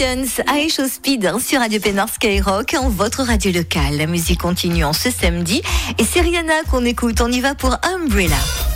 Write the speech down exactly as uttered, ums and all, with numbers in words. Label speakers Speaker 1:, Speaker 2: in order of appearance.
Speaker 1: Temptations, Aisho Speed hein, sur Radio Pénard Skyrock, en votre radio locale. La musique continue en ce samedi et c'est Rihanna qu'on écoute. On y va pour Umbrella.